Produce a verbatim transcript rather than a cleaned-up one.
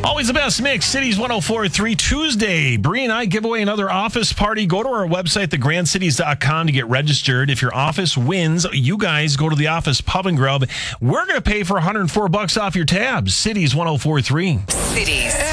Always the best mix. Cities one oh four point three Tuesday. Bree and I give away another office party. Go to our website, the grand cities dot com, to get registered. If your office wins, you guys go to the office pub and grub. We're going to pay for one hundred four bucks off your tabs. Cities one oh four point three. Cities.